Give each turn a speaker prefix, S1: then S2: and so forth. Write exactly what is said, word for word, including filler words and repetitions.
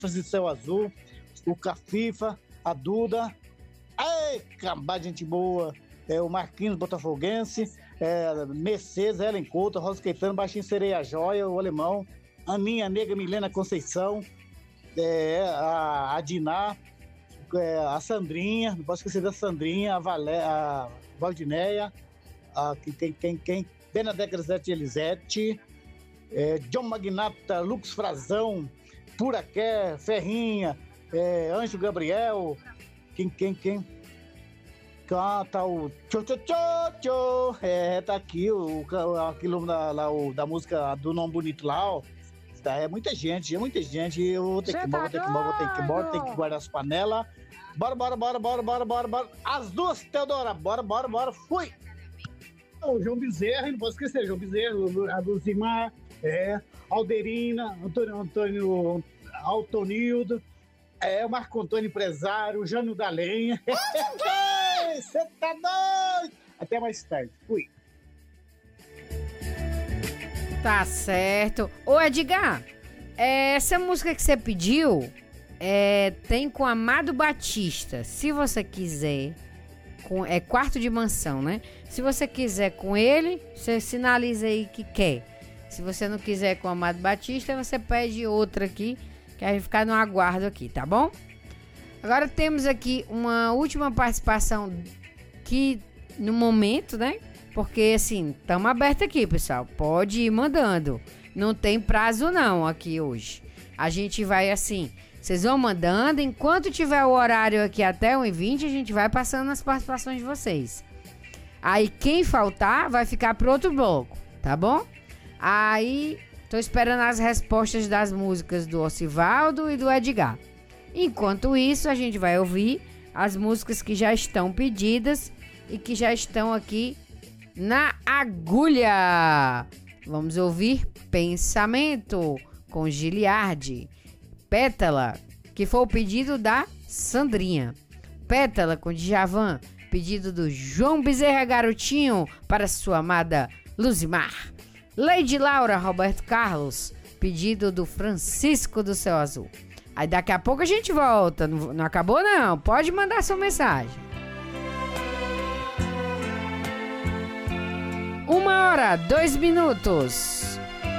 S1: de Céu Azul, o Cafifa, a Duda, ei, cambada de gente boa, é, o Marquinhos Botafoguense, é, Mercedes, Ellen Couto, Rosa Caetano, Baixinho Sereia Joia, o Alemão, Aninha Nega, Milena Conceição, é, a, a Diná, é, a Sandrinha, não posso esquecer da Sandrinha, a, Valé, a Valdineia, a, quem, quem, quem, Benedetta Grisete Elisete, é, John Magnata, Lux Frazão, Puraqué, Ferrinha, é, Anjo Gabriel, quem, quem, quem? Canta o tchô, tchô, tchô, tchô. É, tá aqui o, aquilo da, lá, o, da música do Nome Bonito lá, ó. É muita gente, é muita gente. Eu vou ter que ir embora, vou ter que ir embora, vou ter que ir embora, tem que guardar as panelas. Bora, bora, bora, bora, bora, bora, bora. As duas, Teodora, bora, bora, bora, fui! O João Bezerra, não posso esquecer, João Bezerra, a Luzimar, é, Alderina, Antônio, Antônio Altonildo, é, o Marco Antônio Empresário, o Jânio da Lenha. Você tá doido? Até mais tarde, fui.
S2: Tá certo. Ô Edgar, essa música que você pediu é, tem com Amado Batista. Se você quiser, com, é Quarto de Mansão, né? Se você quiser com ele, você sinaliza aí que quer. Se você não quiser com Amado Batista, você pede outra aqui, que a gente ficar no aguardo aqui, tá bom? Agora temos aqui uma última participação que no momento, né? Porque assim, estamos abertos aqui, pessoal. Pode ir mandando. Não tem prazo não aqui hoje. A gente vai assim, vocês vão mandando. Enquanto tiver o horário aqui até uma e vinte, a gente vai passando as participações de vocês. Aí quem faltar vai ficar pro outro bloco, tá bom? Aí tô esperando as respostas das músicas do Ocivaldo e do Edgar. Enquanto isso, a gente vai ouvir as músicas que já estão pedidas e que já estão aqui na agulha. Vamos ouvir Pensamento com Giliardi. Pétala, que foi o pedido da Sandrinha. Pétala com Djavan, pedido do João Bezerra Garotinho para sua amada Luzimar. Lady Laura, Roberto Carlos, pedido do Francisco do Céu Azul. Aí daqui a pouco a gente volta. Não, não acabou não, pode mandar sua mensagem. Uma hora, dois minutos.